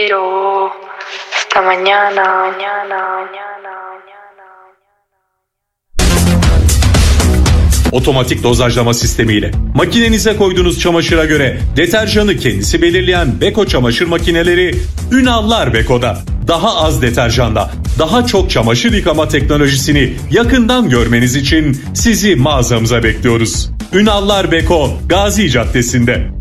Pero hasta mañana. Otomatik dozajlama sistemiyle makinenize koyduğunuz çamaşıra göre deterjanı kendisi belirleyen Beko çamaşır makineleri Ünallar Beko'da. Daha az deterjanda daha çok çamaşır yıkama teknolojisini yakından görmeniz için sizi mağazamıza bekliyoruz. Ünallar Beko, Gazi Caddesi'nde.